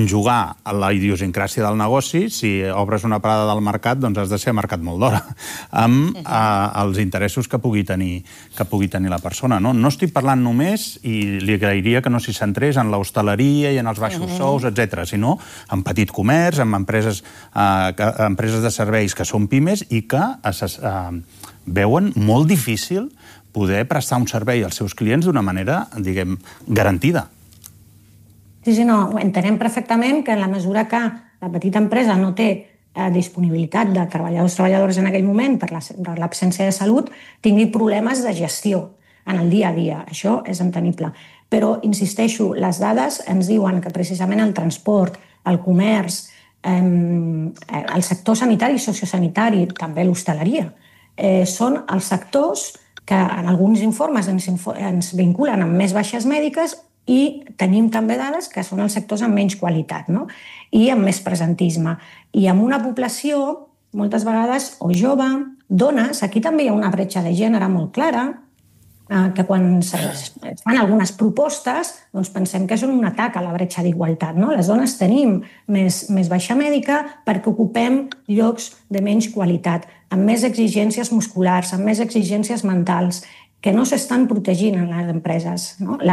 conjugar la idiosincràsia del negoci. Si obres una parada del mercat, doncs has de ser mercat molt d'hora, amb els interessos que pugui tenir la persona. No estic parlant només, i li agrairia que no s'hi centrés en l'hostaleria i en els baixos sous, etc., sinó en petit comerç, en empreses de serveis que són pimes i que veuen molt difícil poder prestar un servei als seus clients d'una manera, diguem, garantida. Sí, no, entenem perfectament que en la mesura que la petita empresa no té disponibilitat de treballadors en aquell moment per l'absència de salut, tingui problemes de gestió en el dia a dia. Això és entenible. Però, insisteixo, les dades ens diuen que precisament el transport, el comerç, el sector sanitari i sociosanitari, també l'hostaleria, són els sectors que en alguns informes ens vinculen amb més baixes mèdiques i tenim també dades que són els sectors amb menys qualitat, no? I amb més presentisme. I amb una població, moltes vegades, o jove, dones, aquí també hi ha una bretxa de gènere molt clara, que quan es fan algunes propostes doncs pensem que són un atac a la bretxa d'igualtat. Les dones tenim més baixa mèdica perquè ocupem llocs de menys qualitat, amb més exigències musculars, amb més exigències mentals, que no s'estan protegint en les empreses.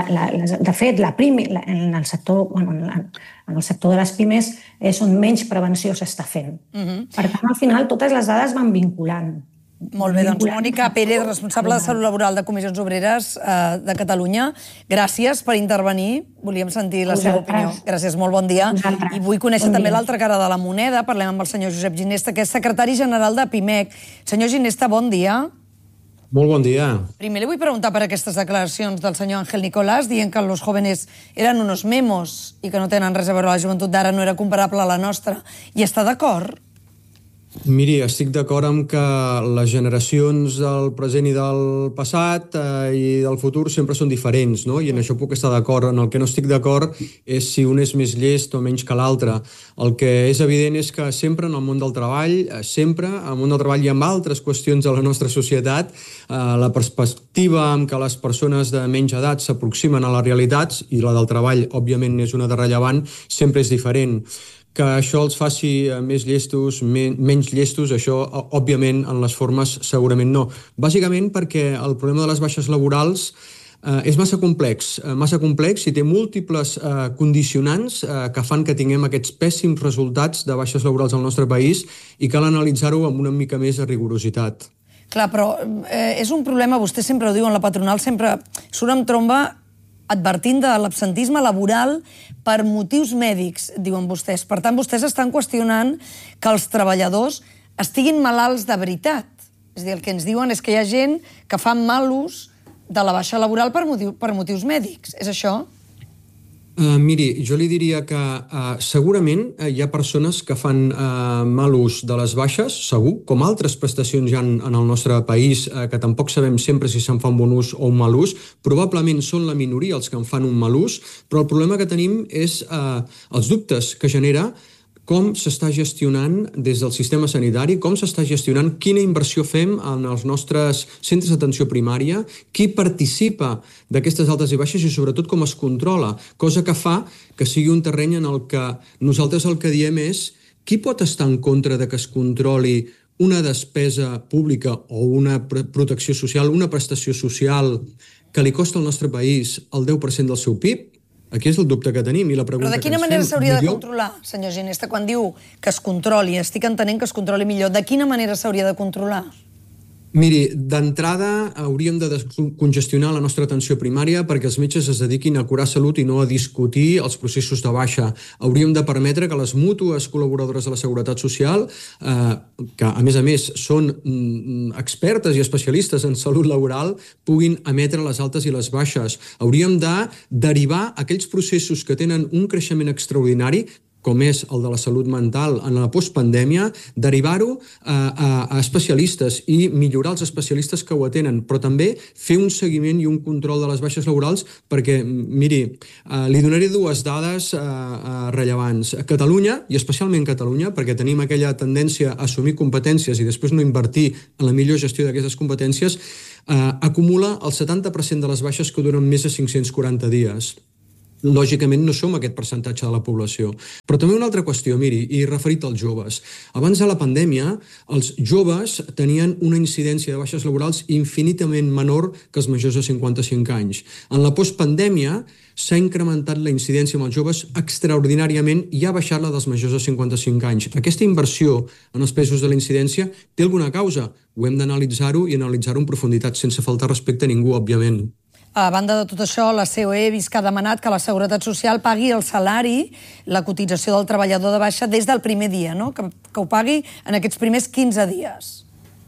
De fet, en el sector de les pimes és on menys prevenció s'està fent. Per tant, al final, totes les dades van vinculant. Molt bé, doncs Mònica Pérez, responsable de Salut Laboral de Comissions Obreres de Catalunya, gràcies per intervenir. Volíem sentir la seva opinió. Gràcies, molt bon dia. I vull conèixer també l'altra cara de la moneda. Parlem amb el senyor Josep Ginesta, que és secretari general de PIMEC. Senyor Ginesta, bon dia. Molt bon dia. Primer li vull preguntar per aquestes declaracions del senyor Ángel Nicolás dient que los jóvenes eren unos memos i que no tenen res a veure, la joventut d'ara no era comparable a la nostra. I està d'acord? Miri, estic d'acord amb que les generacions del present i del passat i del futur sempre són diferents, no? I en això puc estar d'acord. En el que no estic d'acord és si un és més llest o menys que l'altre. El que és evident és que sempre en el món del treball, sempre en el món del treball i amb altres qüestions de la nostra societat, la perspectiva amb què les persones de menys edat s'aproximen a les realitats, i la del treball, òbviament, és una de rellevant, sempre és diferent. Que això els faci més llestos, menys llestos, això, òbviament, en les formes segurament no. Bàsicament perquè el problema de les baixes laborals és massa complex i té múltiples condicionants que fan que tinguem aquests pèssims resultats de baixes laborals al nostre país i cal analitzar-ho amb una mica més de rigorositat. Clar, però és un problema, vostè sempre ho diu, en la patronal sempre surt amb tromba advertint de l'absentisme laboral per motius mèdics, diuen vostès. Per tant, vostès estan qüestionant que els treballadors estiguin malalts de veritat. És a dir, el que ens diuen és que hi ha gent que fa mal ús de la baixa laboral per motius mèdics. És això? Miri, jo li diria que segurament hi ha persones que fan mal ús de les baixes, segur, com altres prestacions hi ha en el nostre país, que tampoc sabem sempre si se'n fa un bon ús o un mal ús. Probablement són la minoria els que en fan un mal ús, però el problema que tenim és els dubtes que genera com s'està gestionant des del sistema sanitari, com s'està gestionant, quina inversió fem en els nostres centres d'atenció primària, qui participa d'aquestes altes i baixes i sobretot com es controla, cosa que fa que sigui un terreny en el que nosaltres el que diem és qui pot estar en contra de que es controli una despesa pública o una protecció social, una prestació social que li costa al nostre país el 10% del seu PIB? Aquí és el dubte que tenim i la pregunta que ens fem. Però de quina manera s'hauria de controlar, senyor Ginesta, quan diu que es controli? Estic entenent que es controli millor. De quina manera s'hauria de controlar? Miri, d'entrada hauríem de descongestionar la nostra atenció primària perquè els metges es dediquin a curar salut i no a discutir els processos de baixa. Hauríem de permetre que les mútues col·laboradores de la Seguretat Social, que a més són expertes i especialistes en salut laboral, puguin emetre les altes i les baixes. Hauríem de derivar aquells processos que tenen un creixement extraordinari, com és el de la salut mental en la postpandèmia, derivar-ho a especialistes i millorar els especialistes que ho atenen, però també fer un seguiment i un control de les baixes laborals perquè, miri, li donaré dues dades rellevants. Catalunya, i especialment Catalunya, perquè tenim aquella tendència a assumir competències i després no invertir en la millor gestió d'aquestes competències, acumula el 70% de les baixes que duren més de 540 dies. lògicament no som aquest percentatge de la població. Però també una altra qüestió, miri, i referit als joves. Abans de la pandèmia, els joves tenien una incidència de baixes laborals infinitament menor que els majors de 55 anys. En la postpandèmia s'ha incrementat la incidència amb els joves extraordinàriament i ha baixat la dels majors de 55 anys. Aquesta inversió en els pesos de la incidència té alguna causa. Ho hem d'analitzar-ho i analitzar-ho en profunditat, sense faltar respecte a ningú, òbviament. A banda de tot això, la COE he vist que ha demanat que la Seguretat Social pagui el salari, la cotització del treballador de baixa des del primer dia, no? Que ho pagui en aquests primers 15 dies.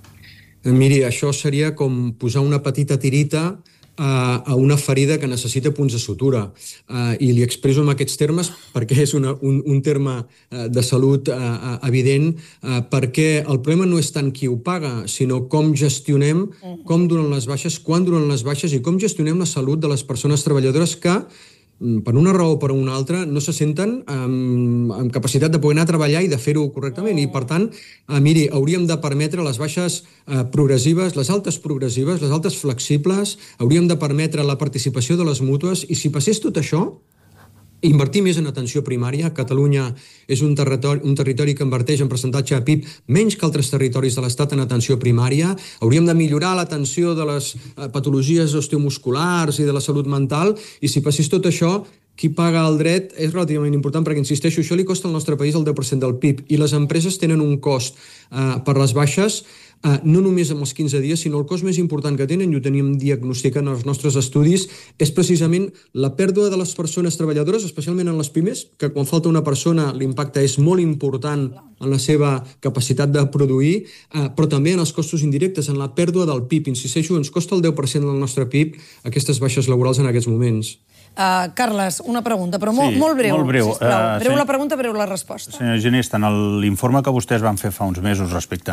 Miri, això seria com posar una petita tirita a una ferida que necessita punts de sutura. I li expreso en aquests termes perquè és un terme de salut evident, perquè el problema no és tant qui ho paga, sinó com gestionem, com duren les baixes, quan duren les baixes i com gestionem la salut de les persones treballadores que, per una raó o per una altra, no se senten amb capacitat de poder anar a treballar i de fer-ho correctament. I, per tant, miri, hauríem de permetre les baixes progressives, les altes progressives, les altes flexibles, hauríem de permetre la participació de les mútues, i si passés tot això, invertir més en atenció primària. Catalunya és un territori que inverteix en percentatge de PIB menys que altres territoris de l'Estat en atenció primària. Hauríem de millorar l'atenció de les patologies osteomusculars i de la salut mental, i si passés tot això, qui paga el dret és relativament important, perquè, insisteixo, això li costa al nostre país el 10% del PIB, i les empreses tenen un cost per les baixes, no només amb els 15 dies, sinó el cost més important que tenen, i ho tenim diagnosticat en els nostres estudis, és precisament la pèrdua de les persones treballadores, especialment en les pimes, que quan falta una persona l'impacte és molt important en la seva capacitat de produir, però també en els costos indirectes, en la pèrdua del PIB. Insisteixo, ens costa el 10% del nostre PIB aquestes baixes laborals en aquests moments. Carles, una pregunta, però molt breu. Molt breu. Sisplau. Breu la pregunta, breu la resposta. Senyor Ginesta, en l'informe que vostès van fer fa uns mesos respecte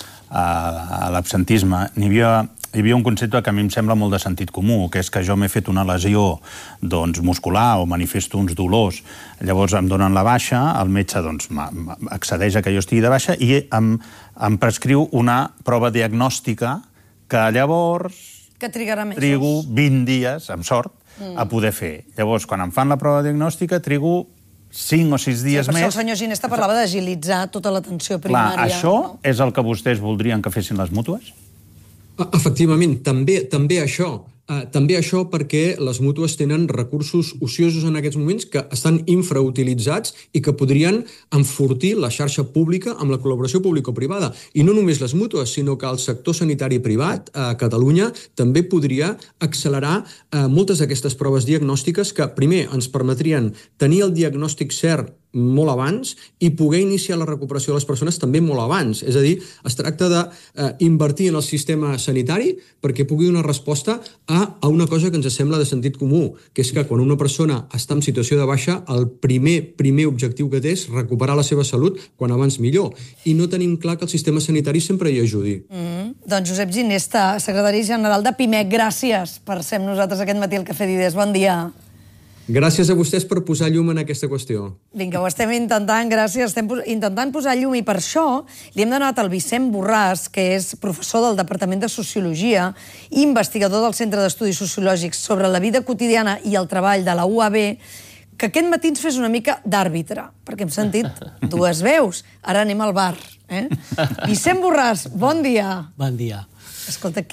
a l'absentisme, hi havia un concepte que a mi em sembla molt de sentit comú, que és que jo m'he fet una lesió muscular o manifesto uns dolors, llavors em donen la baixa, el metge accedeix a que jo estigui de baixa i em prescriu una prova diagnòstica que llavors trigo 20 dies, amb sort, a poder fer. Llavors, quan em fan la prova diagnòstica, trigo 5 o 6 dies més. Per això el senyor Ginesta parlava d'agilitzar tota l'atenció primària. Clar, això és el que vostès voldrien que fessin les mútues? Efectivament, també això. També això perquè les mútues tenen recursos ociosos en aquests moments que estan infrautilitzats i que podrien enfortir la xarxa pública amb la col·laboració público-privada. I no només les mútues, sinó que el sector sanitari privat a Catalunya també podria accelerar moltes d'aquestes proves diagnòstiques que, primer, ens permetrien tenir el diagnòstic cert molt abans i poder iniciar la recuperació de les persones també molt abans. És a dir, es tracta d'invertir en el sistema sanitari perquè pugui donar resposta a una cosa que ens sembla de sentit comú, que és que quan una persona està en situació de baixa, el primer objectiu que té és recuperar la seva salut quan abans millor. I no tenim clar que el sistema sanitari sempre hi ajudi. Doncs Josep Ginesta, secretari general de PIMEC, gràcies per ser amb nosaltres aquest matí al Cafè d'Idees. Bon dia. Gràcies a vostès per posar llum en aquesta qüestió. Vinga, ho estem intentant, gràcies. Estem intentant posar llum i per això li hem donat al Vicent Borràs, que és professor del Departament de Sociologia i investigador del Centre d'Estudis Sociològics sobre la vida quotidiana i el treball de la UAB, que aquest matí ens fes una mica d'àrbitre, perquè hem sentit dues veus. Ara anem al bar. Vicent Borràs, bon dia. Bon dia. Escolta,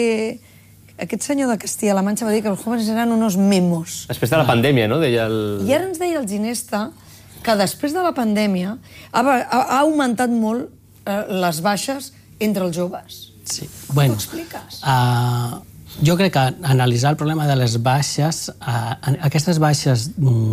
aquest senyor de Castilla-La Mancha va dir que els jóvenes eren unos memos. Després de la pandèmia, no? I ara ens deia el Ginesta que després de la pandèmia ha augmentat molt les baixes entre els joves. Sí. Bueno, ho expliques? Jo crec que analitzar el problema de les baixes, aquestes baixes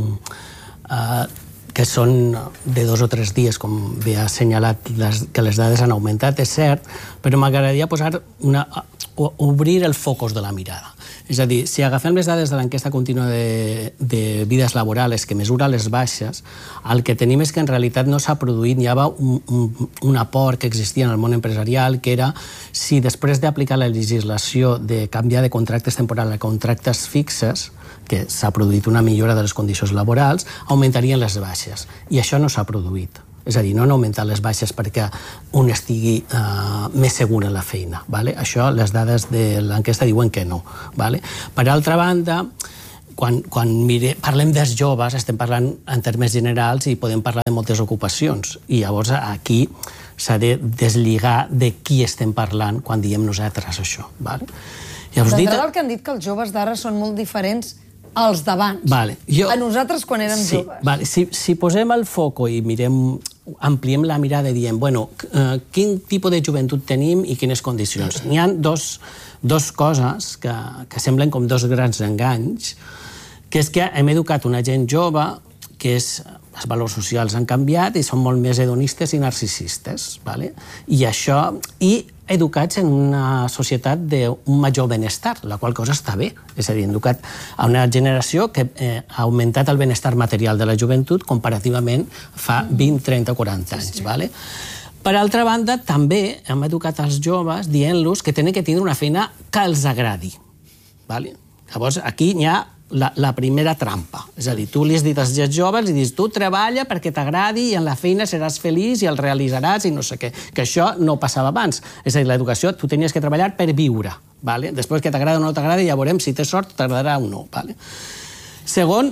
que són de 2 o 3 dies, com bé ha assenyalat que les dades han augmentat, és cert, però m'agradaria obrir el focus de la mirada. És a dir, si agafem les dades de l'enquesta contínua de vides laborals que mesura les baixes, el que tenim és que en realitat no s'ha produït, hi havia un aport que existia en el món empresarial, que era si després d'aplicar la legislació de canviar de contractes temporals a contractes fixes, que s'ha produït una millora de les condicions laborals, augmentarien les baixes. I això no s'ha produït. És a dir, no han augmentat les baixes perquè un estigui més segur en la feina. Això, les dades de l'enquesta diuen que no. Per altra banda, quan parlem dels joves, estem parlant en termes generals i podem parlar de moltes ocupacions. I llavors aquí s'ha de deslligar de qui estem parlant quan diem nosaltres això. D'entrada el que han dit que els joves d'ara són molt diferents als d'abans. A nosaltres quan érem joves. Si posem el foco i ampliem la mirada i diem, quin tipus de joventut tenim i quines condicions. N'hi ha dos coses que semblen com dos grans enganys, que és que hem educat una gent jove que els valors socials han canviat i són molt més hedonistes i narcisistes. I educats en una societat d'un major benestar, la qual cosa està bé. És a dir, hem educat a una generació que ha augmentat el benestar material de la joventut comparativament fa 20, 30 o 40 anys. Per altra banda, també hem educat els joves dient-los que tenen que tindre una feina que els agradi. Llavors, aquí hi ha la primera trampa. És a dir, tu li has dit als joves, li dius, tu treballa perquè t'agradi i en la feina seràs feliç i el realitzaràs i no sé què. Que això no passava abans. És a dir, l'educació, tu tenies que treballar per viure. Després que t'agrada o no t'agrada, ja veurem si tens sort, t'agradarà o no. Segon,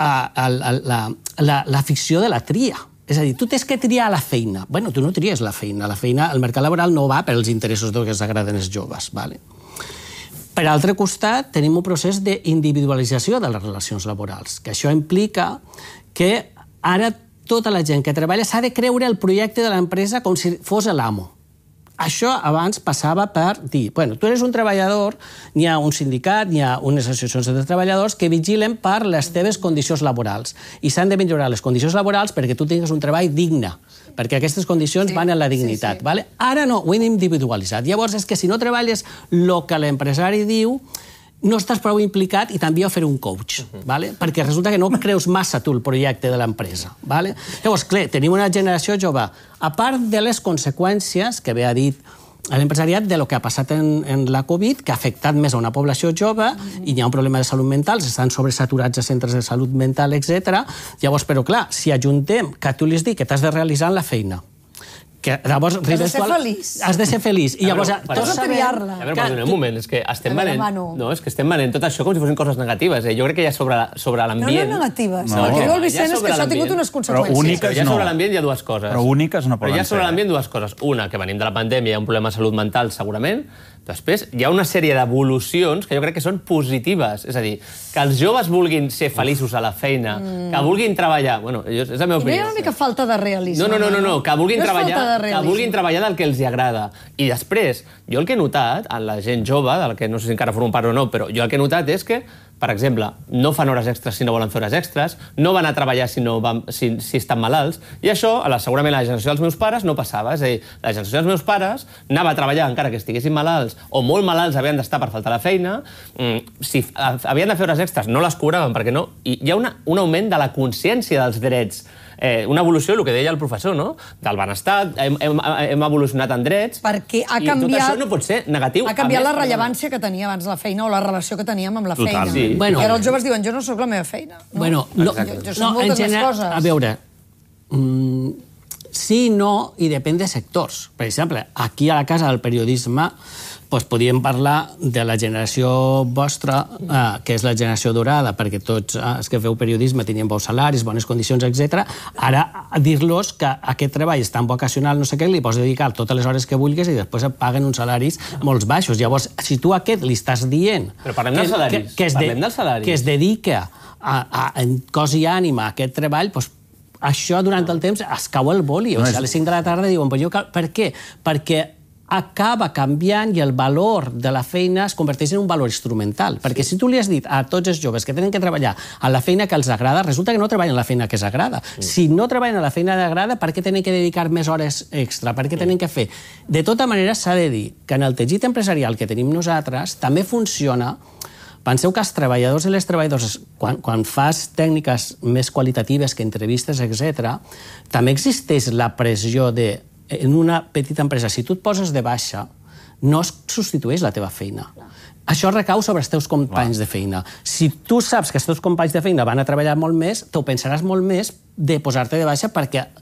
la ficció de la tria. És a dir, tu tens que triar la feina. Tu no tries la feina. El mercat laboral no va pels interessos del que s'agraden els joves. Per altre costat, tenim un procés d'individualització de les relacions laborals, que això implica que ara tota la gent que treballa s'ha de creure el projecte de l'empresa com si fos l'amo. Això abans passava per dir, tu eres un treballador, n'hi ha un sindicat, n'hi ha unes associacions de treballadors que vigilen per les teves condicions laborals i s'han de millorar les condicions laborals perquè tu tinguis un treball digne, perquè aquestes condicions van en la dignitat. Ara no, ho hem individualitzat. Llavors és que si no treballes el que l'empresari diu, no estàs prou implicat i també a fer un coach, perquè resulta que no creus massa tu el projecte de l'empresa. Llavors, clar, tenim una generació jove, a part de les conseqüències que bé ha dit l'empresariat de lo que ha passat en la Covid, que ha afectat més a una població jove i hi ha un problema de salut mental, estan sobresaturats a centres de salut mental, etc. Llavors, però clar, si ajuntem que tu li has dit que t'has de realitzar en la feina, que llavors... Has de ser feliç. Has de ser feliç. I llavors... Has de triar-la. A veure, perdona un moment, és que estem venent tot això com si fossin coses negatives. Jo crec que hi ha sobre l'ambient... No negatives. El que diu el Vicent és que això ha tingut unes conseqüències. Però úniques no. Ja sobre l'ambient hi ha dues coses. Però úniques no poden ser. Però hi ha sobre l'ambient dues coses. Una, que venim de la pandèmia, hi ha un problema de salut mental, segurament. Després, hi ha una sèrie d'evolucions que jo crec que són positives. És a dir, que els joves vulguin ser feliços a la feina, que vulguin treballar... Bueno, és la meva opinió. I no hi ha una mica falta de realisme. No, que vulguin treballar del que els agrada. I després, jo el que he notat, en la gent jove, del que no sé si encara formo part o no, però jo el que he notat és que, per exemple, no fan hores extres si no volen fer hores extres, no van a treballar si estan malalts, i això, segurament a la generació dels meus pares, no passava. És a dir, la generació dels meus pares anava a treballar encara que estiguessin malalts, o molt malalts havien d'estar per faltar la feina, si havien de fer hores extres no les cobraven, perquè no. I hi ha un augment de la consciència dels drets, una evolució, el que deia el professor, no? Del benestar, hem evolucionat en drets, perquè ha canviat, i tot això no pot ser negatiu. Ha canviat la rellevància que tenia abans la feina o la relació que teníem amb la feina. Sí. Ara els joves diuen, jo no sóc la meva feina. Jo soc moltes més coses. A veure, sí, no, i depèn de sectors. Per exemple, aquí a la Casa del Periodisme podríem parlar de la generació vostra, que és la generació dorada, perquè tots els que feu periodisme tenien bons salaris, bones condicions, etc. Ara, dir-los que aquest treball és tan vocacional, no sé què, li pots dedicar totes les hores que vulguis i després et paguen uns salaris molt baixos. Llavors, si tu a aquest li estàs dient... Però parlem dels salaris. Que es dedica en cos i ànima a aquest treball, això durant el temps es cau el boli. A les 5 de la tarda diuen, per què? Perquè acaba canviant i el valor de la feina es converteix en un valor instrumental. Perquè si tu li has dit a tots els joves que tenen que treballar a la feina que els agrada, resulta que no treballen a la feina que els agrada. Si no treballen a la feina que agrada, per què tenen que dedicar més hores extra? Per què tenen que fer? De tota manera, s'ha de dir que en el teixit empresarial que tenim nosaltres també funciona. Penseu que els treballadors i les treballadores, quan fas tècniques més qualitatives que entrevistes, etc., també existeix la pressió de en una petita empresa, si tu et poses de baixa, no es substitueix la teva feina. Això recau sobre els teus companys de feina. Si tu saps que els teus companys de feina van a treballar molt més, t'ho pensaràs molt més de posar-te de baixa perquè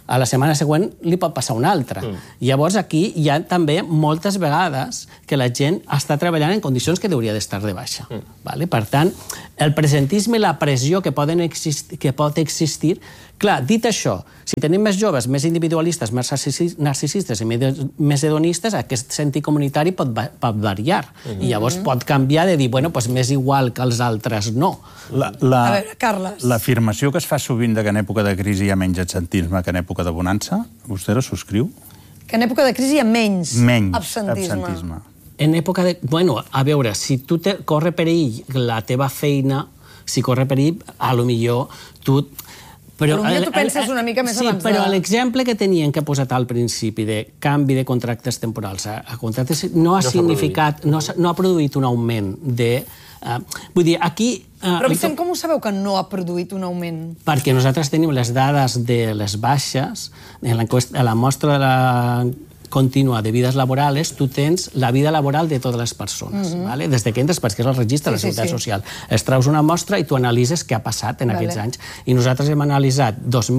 a la setmana següent li pot passar una altra. Llavors aquí hi ha també moltes vegades que la gent està treballant en condicions que hauria d'estar de baixa. Per tant, el presentisme i la pressió que pot existir... Clar, dit això, si tenim més joves, més individualistes, més narcisistes i més hedonistes, aquest sentit comunitari pot variar. I llavors pot canviar de dir, bueno, doncs m'és igual que els altres no. A veure, Carles. L'afirmació que es fa sovint que en època de crisi hi ha menys absentisme que en època de bonança, vostè la subscriu? Que en època de crisi hi ha menys absentisme. En època de... Bueno, a veure, si tu corre perill la teva feina, si corre perill, a lo millor tu... Però potser tu penses una mica més abans de... Sí, però l'exemple que tenien que posat al principi de canvi de contractes temporals a contractes no ha significat, no ha produït un augment de... Vull dir, aquí... Però, Vicent, com ho sabeu que no ha produït un augment? Perquè nosaltres tenim les dades de les baixes, a la mostra de la contínua de vides laborals, tu tens la vida laboral de totes les persones, des de que entres, perquè és el registre de la Seguretat Social. Es traus una mostra i tu analitzes què ha passat en aquests anys. I nosaltres hem analitzat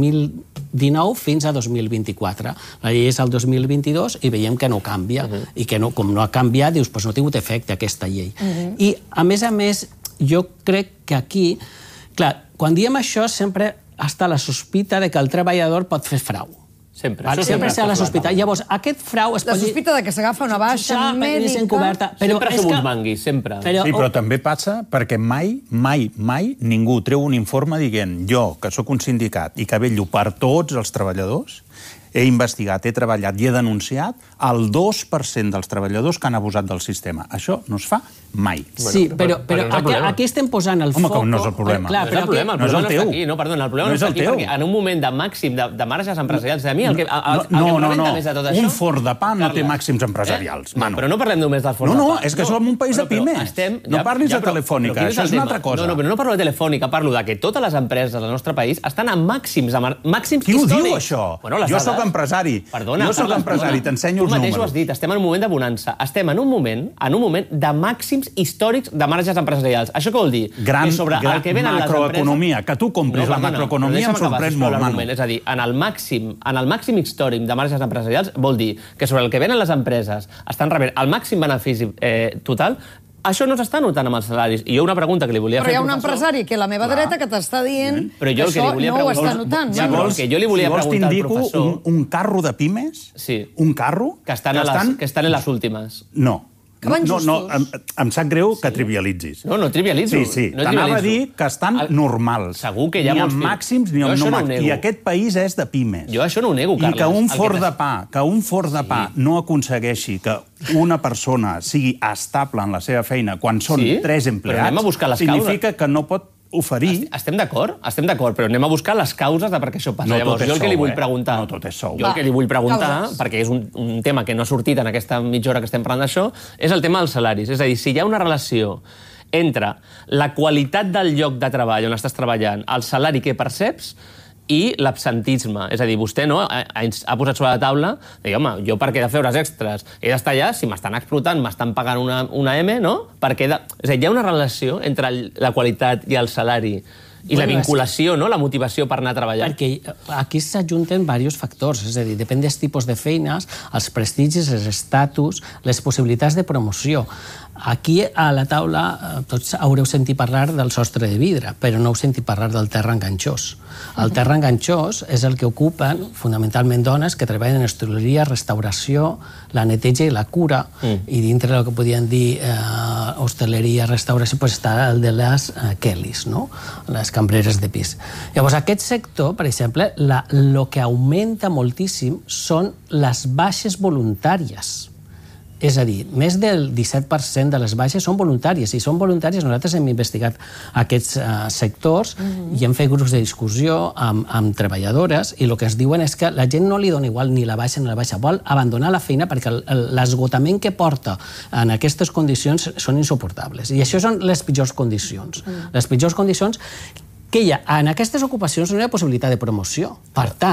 2019 fins a 2024. La llei és el 2022 i veiem que no canvia. I que com no ha canviat, dius, doncs no ha tingut efecte aquesta llei. I, a més, jo crec que aquí... Clar, quan diem això, sempre està la sospita de que el treballador pot fer frau. Sempre. Sempre s'ha la sospita. Llavors, aquest frau... La sospita de que s'agafa una baixa mèdica... Sempre som uns manguis, sempre. Sí, però també passa perquè mai ningú treu un informe dient jo, que sóc un sindicat i que vetllo per tots els treballadors, he investigat, he treballat i he denunciat el 2% dels treballadors que han abusat del sistema. Això no es fa mai. Sí, però aquí estem posant el foc... Home, que no és el problema. No és el problema, el problema no està aquí. No, perdona, el problema no està aquí perquè en un moment de màxim de marges empresarials, a mi el que m'agrada més de tot això... Un forn de pa no té màxims empresarials. Però no parlem només del forn de pa. No, és que som un país de pimes. No parlis de Telefònica, això és una altra cosa. No, però no parlo de Telefònica, parlo de que totes les empreses del nostre país estan a màxims històrics. Qui ho diu, això? Jo sóc empresari. Perdona, jo sóc empresari, t'ensenyo els números. Tu mateix ho has dit, estem en un moment de bonança. Estem en un moment de màxims històrics de marges empresarials. Això què vol dir? Gran macroeconomia. Que tu compris la macroeconomia em sorprèn molt, Manu. És a dir, en el màxim històric de marges empresarials vol dir que sobre el que venen les empreses estan rebent el màxim benefici total. Això no s'està notant amb els salaris. I jo una pregunta que li volia fer... Però hi ha un empresari que a la meva dreta que t'està dient que això no ho està notant. Si vols t'indico un carro de pimes, un carro... Que estan en les últimes. No. Em sap greu que trivialitzis. No trivialitzo. Sí, t'anava a dir que estan normals. Segur que hi ha molts... Ni amb màxims ni amb no màxims. I aquest país és de pimes. Jo això no ho nego, Carles. I que un forn de pa no aconsegueixi que una persona sigui estable en la seva feina quan són 3 empleats, significa que no pot oferir... Estem d'acord, però anem a buscar les causes de per què això passa. Llavors, jo el que li vull preguntar... No tot és sou. Jo el que li vull preguntar, perquè és un tema que no ha sortit en aquesta mitja hora que estem parlant d'això, és el tema dels salaris. És a dir, si hi ha una relació entre la qualitat del lloc de treball on estàs treballant, el salari que perceps, i l'absentisme. És a dir, vostè ha posat sobre la taula de dir, home, jo per què he de fer hores extres? He d'estar allà, si m'estan explotant, m'estan pagant una M, no? És a dir, hi ha una relació entre la qualitat i el salari i la vinculació, la motivació per anar a treballar. Perquè aquí s'ajunten diversos factors, és a dir, depèn dels tipus de feines, els prestigis, els estatus, les possibilitats de promoció. Aquí, a la taula, tots haureu sentit parlar del sostre de vidre, però no heu sentit parlar del terra enganxós. El terra enganxós és el que ocupen fonamentalment dones que treballen en hostaleria, restauració, la neteja i la cura, i dintre del que podien dir hostaleria, restauració, està el de les Kellys, les cambreres de pis. Llavors, aquest sector, per exemple, el que augmenta moltíssim són les baixes voluntàries. És a dir, més del 17% de les baixes són voluntàries. I són voluntàries, nosaltres hem investigat aquests sectors i hem fet grups de discussió amb treballadores i el que ens diuen és que la gent no li dona igual ni la baixa ni la baixa. Vol abandonar la feina perquè l'esgotament que porta en aquestes condicions són insuportables. I això són les pitjors condicions. Les pitjors condicions que hi ha en aquestes ocupacions no hi ha possibilitat de promoció. Per tant,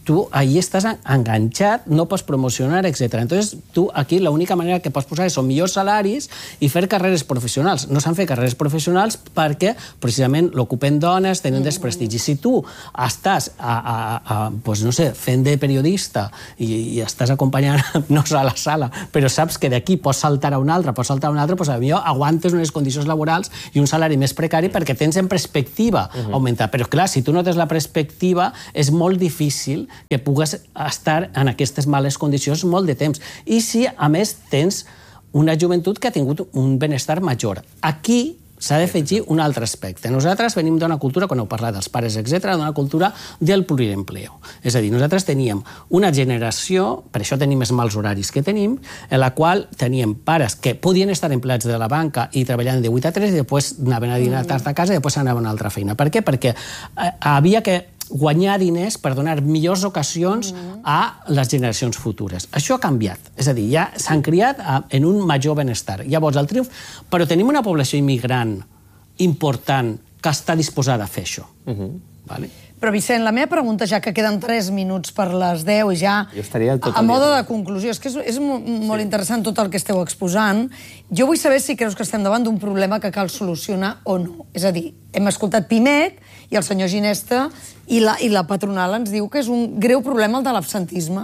tu ahí estàs enganxat, no pots promocionar, etc. Entonces, tu aquí l'única manera que pots posar són millors salaris i fer carreres professionals. No s'han fet carreres professionals perquè, precisament, l'ocupen dones, tenen desprestigi. Si tu estàs, pues, no sé, fent de periodista i estàs acompanyant-nos a la sala, però saps que d'aquí pots saltar a una altra, pues potser aguantes unes condicions laborals i un salari més precari perquè tens en perspectiva augmentar. Però clar, si tu no tens la perspectiva, és molt difícil que pugues estar en aquestes males condicions molt de temps. I si, a més, tens una joventut que ha tingut un benestar major. Aquí s'ha d'afegir un altre aspecte. Nosaltres venim d'una cultura, quan heu parlat dels pares, etc., d'una cultura del pluriempleo. És a dir, nosaltres teníem una generació, per això tenim els mals horaris que tenim, en la qual teníem pares que podien estar empleats de la banca i treballant de 8 a 3 i després anaven a dinar tard a casa i després anaven a una altra feina. Per què? Perquè havia que guanyar diners per donar millors ocasions a les generacions futures. Això ha canviat. És a dir, ja s'han criat en un major benestar. Llavors, el triomf... Però tenim una població immigrant important que està disposada a fer això. Vale? Però, Vicent, la meva pregunta, ja que queden 3 minuts per les 10 i ja a mode de conclusió, és que és molt interessant tot el que esteu exposant. Jo vull saber si creus que estem davant d'un problema que cal solucionar o no. És a dir, hem escoltat Pimec i el senyor Ginesta i la patronal ens diu que és un greu problema el de l'absentisme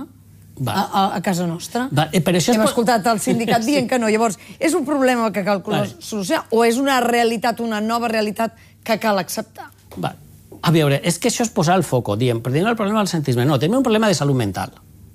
a casa nostra. Hem escoltat el sindicat dient que no. Llavors, és un problema que cal solucionar o és una realitat, una nova realitat que cal acceptar? A veure, és que això és posar el foco, diem, però tenim el problema del absentisme. No, tenim un problema de salut mental.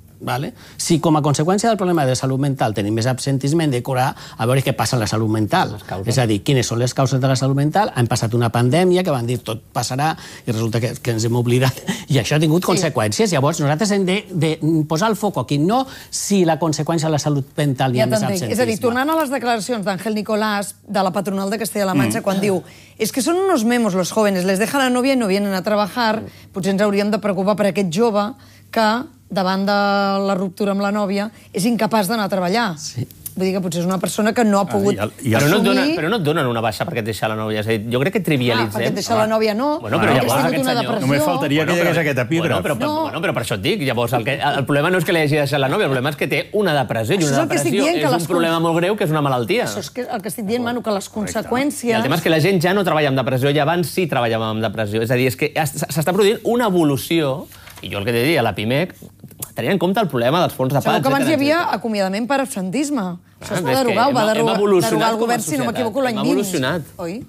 Si com a conseqüència del problema de salut mental tenim més absentisme, hem de curar a veure què passa a la salut mental. És a dir, quines són les causes de la salut mental. Hem passat una pandèmia que van dir tot passarà i resulta que ens hem oblidat i això ha tingut conseqüències. Llavors nosaltres hem de posar el foco aquí, no si la conseqüència de la salut mental hi ha més absentisme. És a dir, tornant a les declaracions d'Àngel Nicolás de la patronal de Castella-La Manxa quan diu és que són unos memos los jóvenes, les deja la novia y no vienen a trabajar, potser ens hauríem de preocupar per aquest jove que davant de la ruptura amb la nòvia, és incapaç d'anar a treballar. Vull dir que potser és una persona que no ha pogut assumir... Però no et donen una baixa perquè et deixa la nòvia. És a dir, jo crec que trivialitzem... perquè et deixa la nòvia no, però llavors ha tingut una depressió... Només faltaria que hi hagués aquest epígraf. Però per això et dic. Llavors, el problema no és que li hagi deixat la nòvia, el problema és que té una depressió. I una depressió és un problema molt greu, que és una malaltia. Això és el que estic dient, Manu, que les conseqüències... El tema és que la gent ja no treballa amb depressió, i abans sí treballàvem amb depressió. És a dir, és que s'està produint una evolució, i jo el que t'he dit, a la Pimec, tenint en compte el problema dels fons de pagats... Sabeu que abans hi havia acomiadament per absentisme. Això es va derogar, ho va derogar el govern, si no m'equivoco, l'any 20. Hem evolucionat. Oi?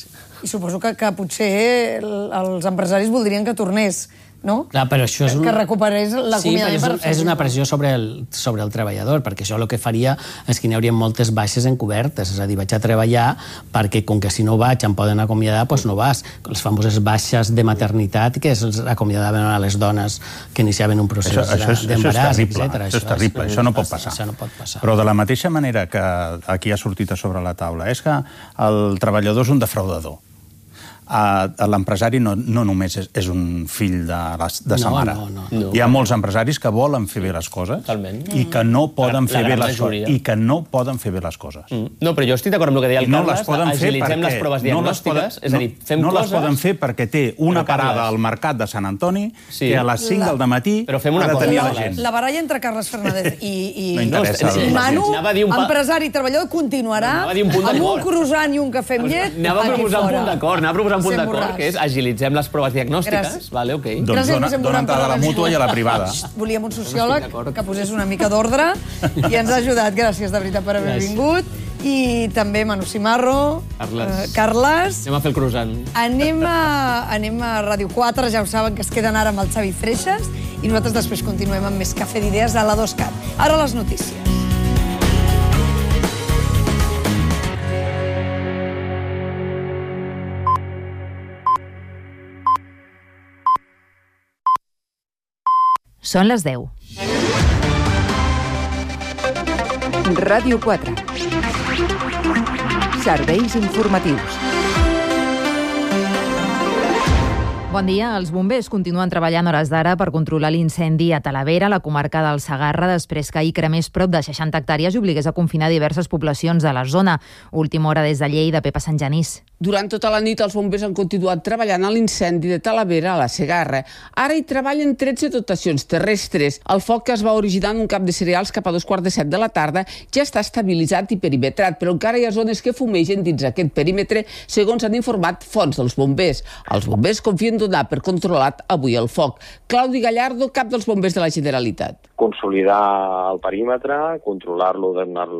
I suposo que potser els empresaris voldrien que tornés, no? Clar, però això és que recuperés l'acomiadament per absentisme. És una pressió sobre el treballador, perquè això el que faria és que n'hi hauria moltes baixes encobertes. És a dir, vaig a treballar perquè, com que si no vaig em poden acomiadar, doncs no vas. Les famoses baixes de maternitat que acomiadaven a les dones que iniciaven un procés d'embaràs, etc. Això és terrible, això no pot passar. Però de la mateixa manera que aquí ha sortit a sobre la taula, és que el treballador és un defraudador. L'empresari no només és un fill de sa mare. Hi ha molts empresaris que volen fer bé les coses i que no poden fer bé les coses. I que no poden fer bé les coses. No, però jo estic d'acord amb el que deia el Carles, agilitzem les proves diagnòstiques, és a dir, fem coses... No les poden fer perquè té una parada al mercat de Sant Antoni que a les 5 del matí ha de tenir la gent. La baralla entre Carles Fernández i Manu, empresari i treballador, continuarà amb un croissant i un cafè amb llet. Anava a proposar un punt d'acord, un punt d'acord, que és agilitzem les proves diagnòstiques. Doncs dona entrada a la mútua i a la privada. Volíem un sociòleg que posés una mica d'ordre i ens ha ajudat. Gràcies de veritat per haver vingut. I també Manu Cimarro, Carles. Anem a fer el croissant. Anem a Ràdio 4, ja ho saben que es queden ara amb el Xavi Freixas i nosaltres després continuem amb més Cafè d'Idees a la 2CAT. Ara les notícies. Són les 10. Ràdio 4. Serveis informatius. Bon dia. Els bombers continuen treballant hores d'ara per controlar l'incendi a Talavera, la comarca del Segarra, després que ahir cremés prop de 60 hectàrees i obligués a confinar diverses poblacions de la zona. Última hora des de Lleida, Pepa Sant Genís. Durant tota la nit els bombers han continuat treballant a l'incendi de Talavera a la Segarra. Ara hi treballen 13 dotacions terrestres. El foc que es va originar en un camp de cereals cap a 2:45 de la tarda ja està estabilitzat i perimetrat, però encara hi ha zones que fumegen dins aquest perímetre, segons han informat fonts dels bombers. Els bombers confien donar per controlat avui el foc. Claudi Gallardo, cap dels bombers de la Generalitat. Consolidar el perímetre, controlar-lo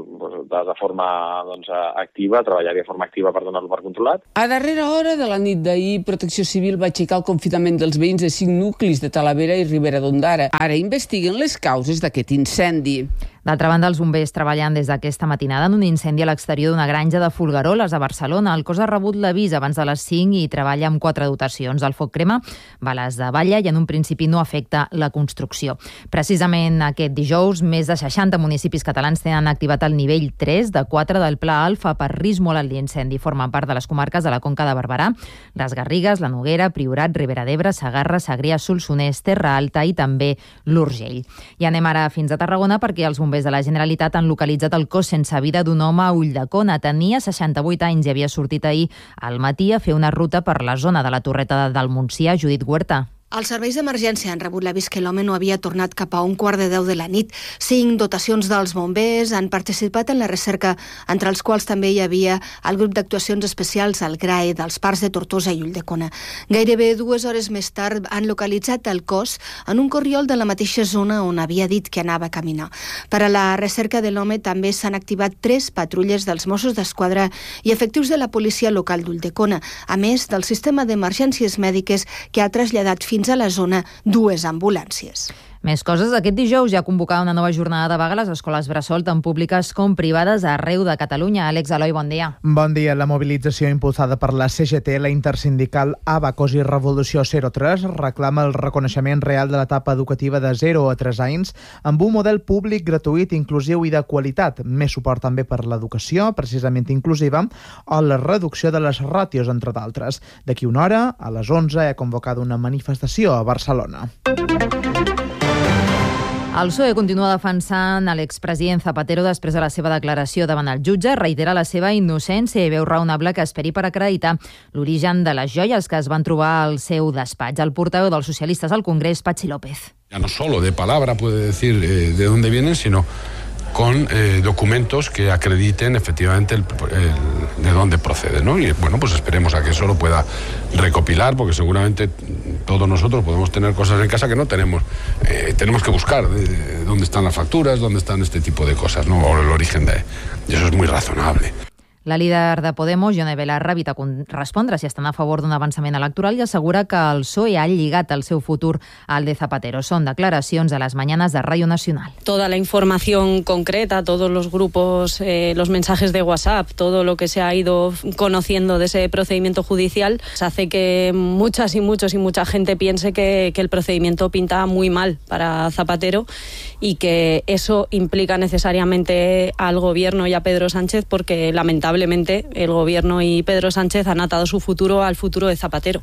de forma activa, treballar de forma activa per donar-lo per controlat. A darrera hora de la nit d'ahir, Protecció Civil va aixecar el confinament dels veïns de 5 nuclis de Talavera i Ribera d'Ondara. Ara investiguen les causes d'aquest incendi. D'altra banda, els bombers treballen des d'aquesta matinada en un incendi a l'exterior d'una granja de Folgueroles a Barcelona. El cos ha rebut l'avís abans de les 5 i treballa amb 4 dotacions. El foc crema bales de balla i en un principi no afecta la construcció. Precisament aquest dijous, més de 60 municipis catalans tenen activat el nivell 3 de 4 del Pla Alfa per risc molt alt d'incendi. Formen part de les comarques de la Conca de Barberà, les Garrigues, la Noguera, Priorat, Ribera d'Ebre, Segarra, Segrià, Solsonès, Terra Alta i també l'Urgell. I anem ara fins a Tarragona perquè els bombers de la Generalitat han localitzat el cos sense vida d'un home a Ulldecona. Tenia 68 anys i havia sortit ahir al matí a fer una ruta per la zona de la Torreta del Montsià. Judit Huerta. Els serveis d'emergència han rebut l'avís que l'home no havia tornat cap a 9:15 de la nit. 5 dotacions dels bombers han participat en la recerca, entre els quals també hi havia el grup d'actuacions especials al GRAE dels Parcs de Tortosa i Ulldecona. Gairebé 2 hores més tard han localitzat el cos en un corriol de la mateixa zona on havia dit que anava a caminar. Per a la recerca de l'home també s'han activat 3 patrulles dels Mossos d'Esquadra i efectius de la policia local d'Ulldecona, a més del sistema d'emergències mèdiques que ha traslladat fins a la zona 2 ambulàncies. Més coses. Aquest dijous ja ha convocat una nova jornada de vaga a les escoles bressol, tant públiques com privades, arreu de Catalunya. Àlex Eloi, bon dia. Bon dia. La mobilització impulsada per la CGT, la intersindical Abacos i Revolució 03 reclama el reconeixement real de l'etapa educativa de 0 a 3 anys amb un model públic, gratuït, inclusiu i de qualitat. Més suport també per l'educació, precisament inclusiva, o la reducció de les ràtios, entre d'altres. D'aquí una hora, a les 11, ha convocat una manifestació a Barcelona. El PSOE continua defensant l'expresident Zapatero després de la seva declaració davant el jutge. Reitera la seva innocència i veu raonable que esperi per acreditar l'origen de les joies que es van trobar al seu despatx. El portaveu dels socialistes al Congrés, Patxi López. Ya no solo de palabra puede decir de dónde vienen, sino con documentos que acrediten efectivamente de dónde procede, ¿no? Y bueno, pues esperemos a que eso lo pueda recopilar, porque seguramente todos nosotros podemos tener cosas en casa que no tenemos. Tenemos que buscar dónde están las facturas, dónde están este tipo de cosas, ¿no? O el origen de... Y eso es muy razonable. La líder de Podemos, Ione Belarra, evita respondre si estan a favor d'un avançament electoral i assegura que el PSOE ha lligat el seu futur al de Zapatero. Són declaracions a les mañanas de Radio Nacional. Toda la información concreta, todos los grupos, los mensajes de WhatsApp, todo lo que se ha ido conociendo de ese procedimiento judicial, hace que muchas y mucha gente piense que el procedimiento pinta muy mal para Zapatero y que eso implica necesariamente al gobierno y a Pedro Sánchez, porque lamentablemente el gobierno y Pedro Sánchez han atado su futuro al futuro de Zapatero.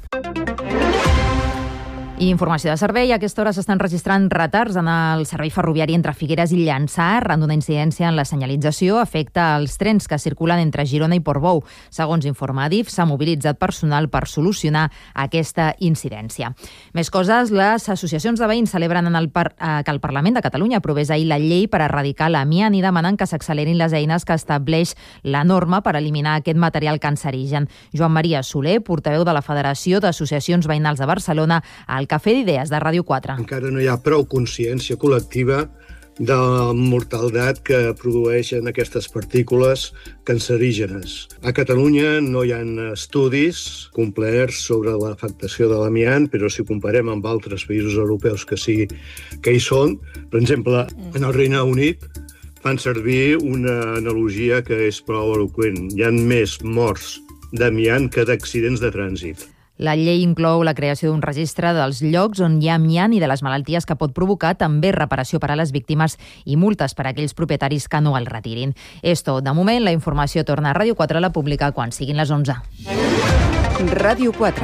I informació de servei. A aquesta hora s'estan registrant retards en el servei ferroviari entre Figueres i Llançà arran d'una incidència en la senyalització. Afecta els trens que circulen entre Girona i Portbou. Segons informa Adif, s'ha mobilitzat personal per solucionar aquesta incidència. Més coses. Les associacions de veïns celebren que el Parlament de Catalunya aprovés ahir la llei per erradicar l'amiant i demanen que s'accelerin les eines que estableix la norma per eliminar aquest material cancerigen. Joan Maria Soler, portaveu de la Federació d'Associacions Veïnals de Barcelona, al Cafè d'Idees de Ràdio 4. Encara no hi ha prou consciència col·lectiva de la mortalitat que produeixen aquestes partícules cancerígenes. A Catalunya no hi ha estudis complerts sobre l'afectació de l'amiant, però si comparem amb altres països europeus que sí que hi són, per exemple, en el Regne Unit fan servir una analogia que és prou eloqüent. Hi ha més morts d'amiant que d'accidents de trànsit. La llei inclou la creació d'un registre dels llocs on hi ha amiant i de les malalties que pot provocar, també reparació per a les víctimes i multes per a aquells propietaris que no el retirin. Esto, de moment, la informació torna a Ràdio 4 a la pública quan siguin les 11. Ràdio 4.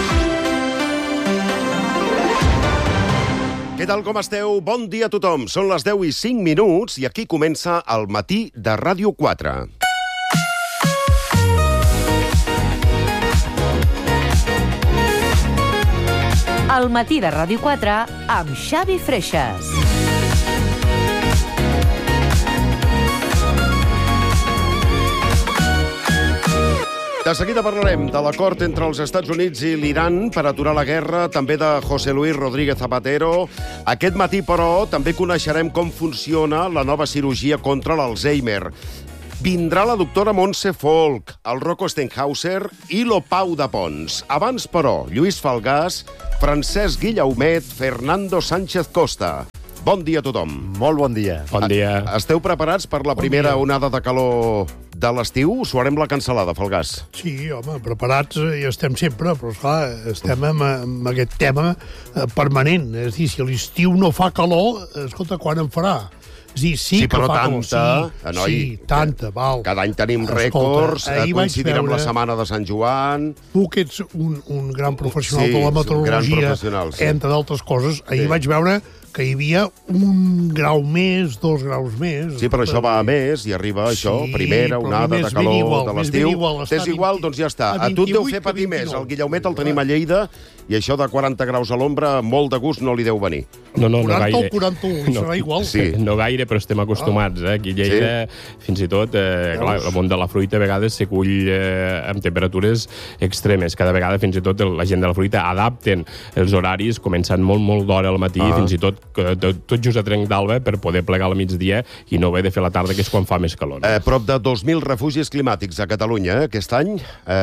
Què tal, com esteu? Bon dia a tothom. Són les 10:05 i aquí comença el matí de Ràdio 4. El matí de Ràdio 4 amb Xavi Freixas. De seguida parlarem de l'acord entre els Estats Units i l'Iran per aturar la guerra, també de José Luis Rodríguez Zapatero. Aquest matí, però, també coneixerem com funciona la nova cirurgia contra l'Alzheimer. Vindrà la doctora Montse Folch, el Rocco Stenhauser i l'Opau de Pons. Abans, però, Lluís Falgàs, Francesc Guillaumet, Fernando Sánchez Costa. Bon dia a tothom. Molt bon dia. Bon dia. Esteu preparats per la primera onada de calor de l'estiu? Suarem la cansalada, Falgàs. Sí, home, preparats hi estem sempre, però esclar, estem amb aquest tema permanent. És a dir, si a l'estiu no fa calor, escolta, quan en farà? És a dir, sí que però fa tanta, calor. noi, Sí, tanta, val. Cada any tenim rècords, coincidirà amb la veure- setmana de Sant Joan. Tu que ets un gran professional Sí, de la un gran meteorologia, professional, sí. entre d'altres coses, ahir Sí. vaig veure que hi havia 1 grau més, 2 graus més. Sí, però això va a més i arriba això, primera però onada més de calor ben igual, de més l'estiu. ben igual, està T'és igual, doncs ja està. A tu et deu 28 fer patir que més. 29. El Guillaumet el tenim a Lleida i això de 40 graus a l'ombra, molt de gust no li deu venir. No 40 gaire. o 41, serà igual. Sí. No gaire, però estem acostumats. Aquí a Lleida, fins i tot, clar, el món de la fruita a vegades se cull amb temperatures extremes. Cada vegada, fins i tot, la gent de la fruita adapten els horaris, començant molt d'hora al matí, fins i tot just a trenc d'alba, per poder plegar al migdia i no haver de fer la tarda, que és quan fa més calor. Prop de 2.000 refugis climàtics a Catalunya aquest any.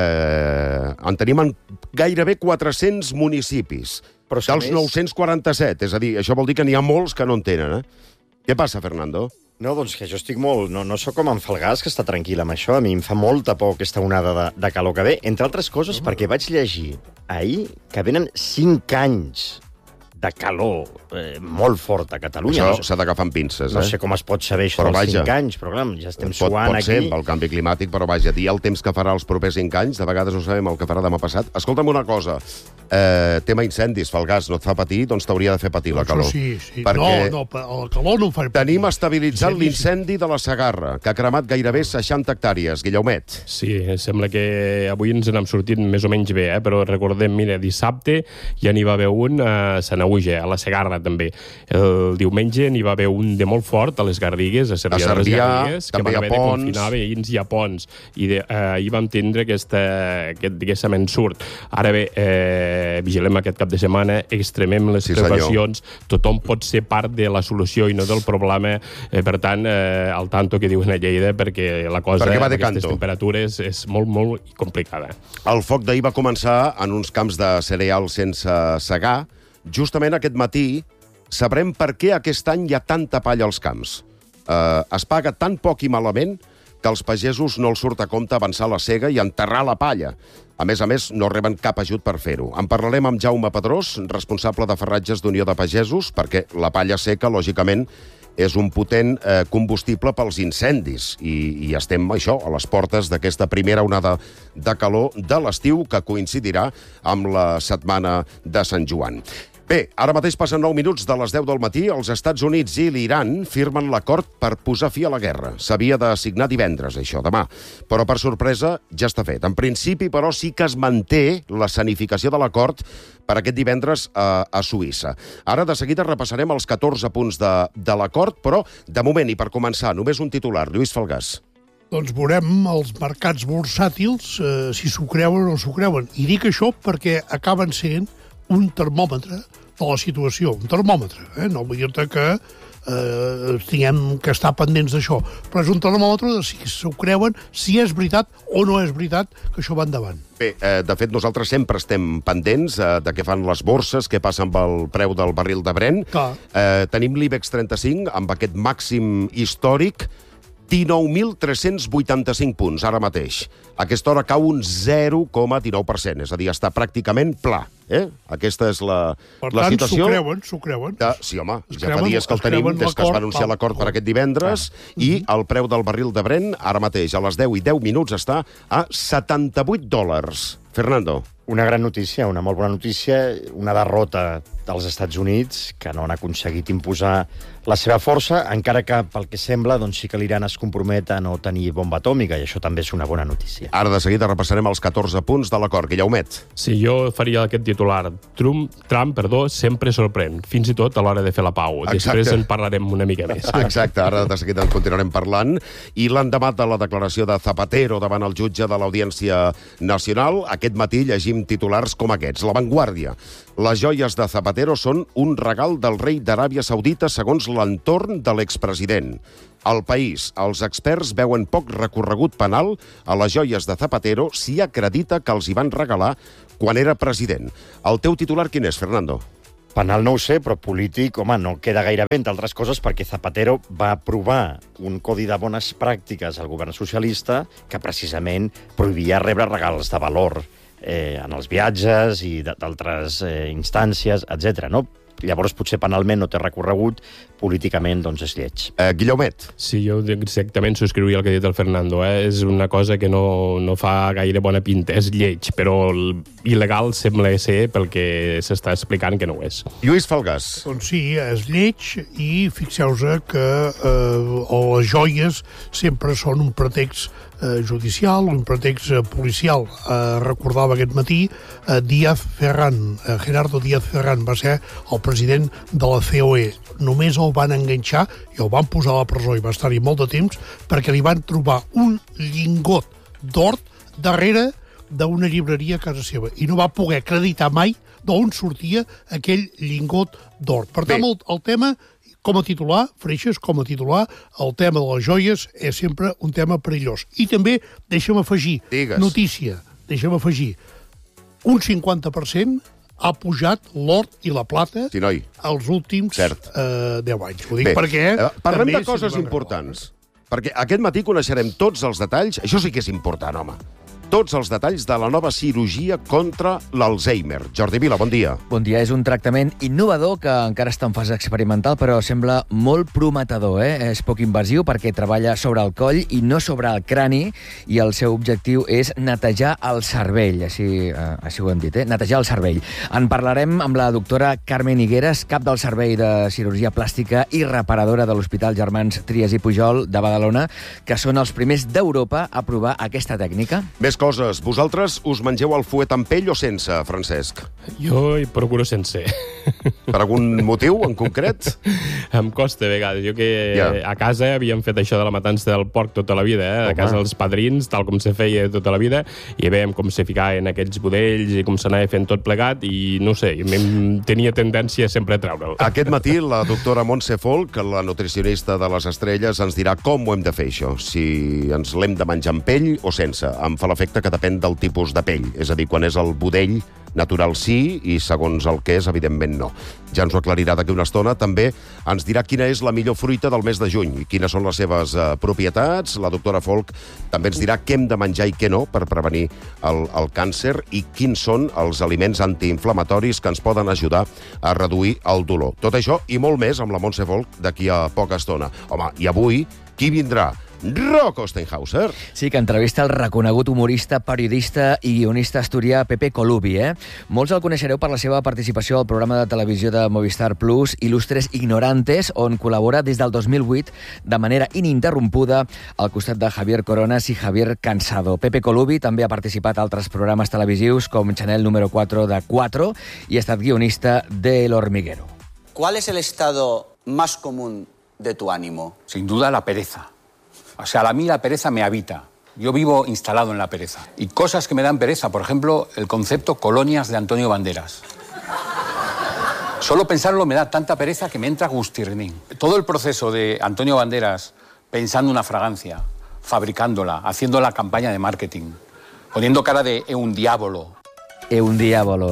En tenim en gairebé 400 municipis. Però dels 947. És a dir, això vol dir que n'hi ha molts que no en tenen. Què passa, Fernando? No, doncs que jo estic molt... No sóc com en Falgàs, que està tranquil amb això. A mi em fa molta por aquesta onada de calor que ve. Entre altres coses, perquè vaig llegir ahir que venen 5 anys de calor molt fort a Catalunya. Això s'ha d'agafar amb pinces, No sé com es pot saber això dels 5 anys, però clar, ja estem suant pot ser aquí. pel canvi climàtic, però vaja, dir el temps que farà els propers 5 anys, de vegades no sabem el que farà demà passat. Escolta'm una cosa, tema incendis, Falgàs, no et fa patir, doncs t'hauria de fer patir la calor. Sí. Perquè No, el calor no em fa patir. tenim estabilitzat l'incendi de la Segarra, que ha cremat gairebé 60 hectàrees. Guillaumet. Sí, sembla que avui ens n'hem sortit més o menys bé, però recordem, mira, dissabte ja n'hi va haver un a Sanaüja, a la Segarra també. El diumenge n'hi va haver un de molt fort a les Garrigues, a Cervià de les Garrigues, que van haver de confinar veïns i a Pons. I ahir vam tindre aquest ensurt. Ara bé, vigilem aquest cap de setmana, extremem les precaucions, tothom pot ser part de la solució i no del problema. Per tant, al tanto que diuen a Lleida, perquè la cosa amb aquestes temperatures és molt complicada. El foc d'ahir va començar en uns camps de cereals sense segar. Justament aquest matí sabrem per què aquest any hi ha tanta palla als camps. Es paga tan poc i malament que als pagesos no els surt a compte avançar la sega i enterrar la palla. A més, no reben cap ajut per fer-ho. En parlarem amb Jaume Pedrós, responsable de ferratges d'Unió de Pagesos, perquè la palla seca, lògicament, és un potent combustible pels incendis. I estem, això, a les portes d'aquesta primera onada de calor de l'estiu, que coincidirà amb la setmana de Sant Joan. Bé, ara mateix passen 9 minuts de les 10 del matí. Els Estats Units i l'Iran firmen l'acord per posar fi a la guerra. S'havia de signar divendres, això, demà. Però, per sorpresa, ja està fet. En principi, però, sí que es manté l'escenificació de l'acord per aquest divendres a Suïssa. Ara, de seguida, repassarem els 14 punts de l'acord, però, de moment, i per començar, només un titular. Lluís Falgàs. Doncs veurem els mercats bursàtils, si s'ho creuen o no s'ho creuen. I dic això perquè acaben sent un termòmetre de la situació, un termòmetre, no vull dir-te que tinguem que estar pendents d'això, però és un termòmetre de si s'ho creuen, si és veritat o no és veritat que això va endavant. Bé, de fet, nosaltres sempre estem pendents de què fan les borses, què passa amb el preu del barril de Brent. Tenim l'IBEX 35 amb aquest màxim històric, 19.385 punts, ara mateix. A aquesta hora cau un 0,19%, és a dir, està pràcticament pla. Aquesta és la situació. Per tant, s'ho creuen. Sí, home, ja fa dies que el tenim, des que es va anunciar l'acord per aquest divendres, i el preu del barril de Brent, ara mateix, a les 10:10, està a $78. Fernando. Una gran notícia, una molt bona notícia, una derrota dels Estats Units, que no han aconseguit imposar la seva força, encara que, pel que sembla, doncs sí que l'Iran es compromet a no tenir bomba atòmica, i això també és una bona notícia. Ara de seguida repassarem els 14 punts de l'acord. Guillaumet. Sí, jo faria aquest titular. Trump, sempre sorprèn, fins i tot a l'hora de fer la pau. Després en parlarem una mica més. Exacte, ara de seguida en continuarem parlant. I l'endemà de la declaració de Zapatero davant el jutge de l'Audiència Nacional, aquest matí llegim titulars com aquests. La Vanguardia. Les joies de Zapatero són un regal del rei d'Aràbia Saudita segons l'entorn de l'expresident. Al País, els experts veuen poc recorregut penal a les joies de Zapatero si acredita que els hi van regalar quan era president. El teu titular quin és, Fernando? Penal no ho sé, però polític, home, no queda gaire bé, entre altres coses, perquè Zapatero va aprovar un codi de bones pràctiques al govern socialista que precisament prohibia rebre regals de valor en els viatges i d'altres instàncies, etc. No? Llavors, potser penalment no té recorregut, políticament, doncs, és lleig. Guillaumet. Sí, jo exactament subscriuria el que ha dit el Fernando. És una cosa que no fa gaire bona pinta. És lleig, però il·legal sembla ser pel que s'està explicant que no ho és. Lluís Falgàs. Doncs sí, és lleig, i fixeu-vos que les joies sempre són un pretext judicial, un pretext policial. Recordava aquest matí Gerardo Díaz Ferrán va ser el president de la COE. Només el van enganxar i el van posar a la presó i va estar-hi molt de temps perquè li van trobar un lingot d'or darrere d'una llibreria a casa seva i no va poder acreditar mai d'on sortia aquell lingot d'or. Per tant, el tema, com a titular, Freixas, com a titular, el tema de les joies és sempre un tema perillós. I també, deixa'm afegir, notícia, un 50% ha pujat l'or i la plata els últims 10 anys. Ho dic perquè... Parlem de coses importants, perquè aquest matí coneixerem tots els detalls, això sí que és important, home, tots els detalls de la nova cirurgia contra l'Alzheimer. Jordi Vila, bon dia. Bon dia. És un tractament innovador que encara està en fase experimental, però sembla molt prometedor. És poc invasiu perquè treballa sobre el coll i no sobre el crani, i el seu objectiu és netejar el cervell. Així ho hem dit, netejar el cervell. En parlarem amb la doctora Carmen Higueras, cap del Servei de Cirurgia Plàstica i Reparadora de l'Hospital Germans Trias i Pujol de Badalona, que són els primers d'Europa a provar aquesta tècnica. Més coses. Vosaltres us mengeu el fuet amb pell o sense, Francesc? Jo hi procuro sense. Per algun motiu en concret? Em costa a vegades. Jo que a casa havíem fet això de la matança del porc tota la vida, a casa dels padrins, tal com se feia tota la vida, i veiem com se ficaven aquells budells i com s'anava fent tot plegat, i no sé, tenia tendència sempre a treure'l. Aquest matí la doctora Montse Folk, la nutricionista de les estrelles, ens dirà com ho hem de fer, això. Si ens l'hem de menjar amb pell o sense. Em fa l'efecte que depèn del tipus de pell. És a dir, quan és el budell natural sí, i segons el que és, evidentment no. Ja ens ho aclarirà d'aquí una estona. També ens dirà quina és la millor fruita del mes de juny i quines són les seves propietats. La doctora Folk també ens dirà què hem de menjar i què no per prevenir el càncer i quins són els aliments antiinflamatoris que ens poden ajudar a reduir el dolor. Tot això i molt més amb la Montse Folk d'aquí a poca estona. Home, i avui, qui vindrà? Rocco Stenhauser. Sí, que entrevista el reconegut humorista, periodista i guionista asturià Pepe Colubi. Molts el coneixereu per la seva participació al programa de televisió de Movistar Plus, Ilustres Ignorantes, on col·labora des del 2008 de manera ininterrompuda al costat de Javier Coronas i Javier Cansado. Pepe Colubi també ha participat a altres programes televisius com Chanel número 4 de 4 i ha estat guionista de El Hormiguero. ¿Cuál es el estado más común de tu ánimo? Sin duda la pereza. O sea, a mí la pereza me habita. Yo vivo instalado en la pereza. Y cosas que me dan pereza, por ejemplo, el concepto colonias de Antonio Banderas. Solo pensarlo me da tanta pereza que me entra gustirrín. Todo el proceso de Antonio Banderas pensando una fragancia, fabricándola, haciendo la campaña de marketing, poniendo cara de un diablo. Un diàbolo,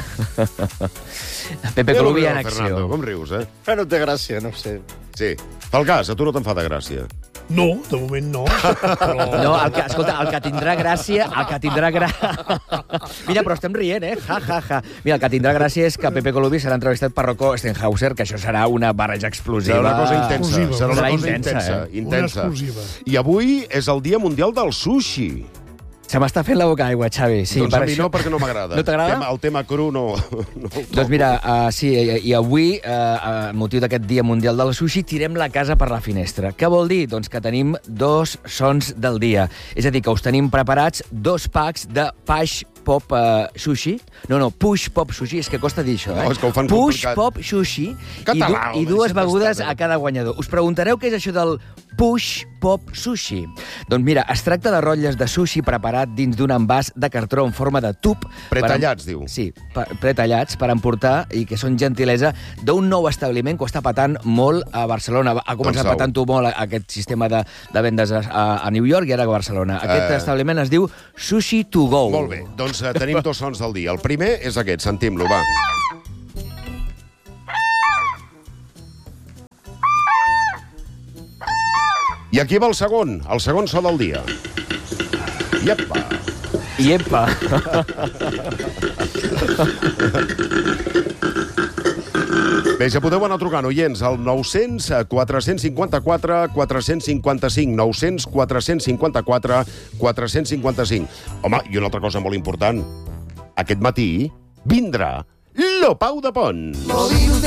Pepe Colubi en acció. Fernando, com rius, No té gràcia, no sé. Sí. Falgàs, a tu no te'n fa de gràcia? No, de moment no. Però... No, escolta, el que tindrà gràcia... Mira, però estem rient, Ja. Mira, el que tindrà gràcia és que Pepe Colubi serà entrevistat per Rocco Stenhauser, que això serà una barreja explosiva. Serà una cosa intensa. Serà una cosa intensa. Una exclusiva. I avui és el Dia Mundial del Sushi. Se m'està fent la boca aigua, Xavi. Sí, doncs a mi no, perquè no m'agrada. No t'agrada? El tema cru no Doncs mira, sí, i avui, a motiu d'aquest Dia Mundial del Sushi, tirem la casa per la finestra. Què vol dir? Doncs que tenim 2 sons del dia. És a dir, que us tenim preparats 2 packs de Push Pop Sushi. No, Push Pop Sushi, és que costa dir això, No, és que ho fan Push complicat. Pop Sushi Català, i 2 begudes a cada guanyador. Us preguntareu què és això del Push Pop Sushi. Doncs mira, es tracta de rotlles de sushi preparat dins d'un envàs de cartró en forma de tub. Pretallats, diu. Sí, pretallats per emportar i que són gentilesa d'un nou establiment que ho està patant molt a Barcelona. Ha començat patant-ho molt aquest sistema de vendes a New York i ara a Barcelona. Aquest establiment es diu Sushi to Go. Molt bé, doncs tenim 2 sons del dia. El primer és aquest, sentim-lo, va. I aquí va el segon so del dia. Iepa! Iepa! Bé, ja podeu anar trucant, oients, al 900 454 455. 900 454 455. Home, i una altra cosa molt important. Aquest matí vindrà Lo Pau de Pont.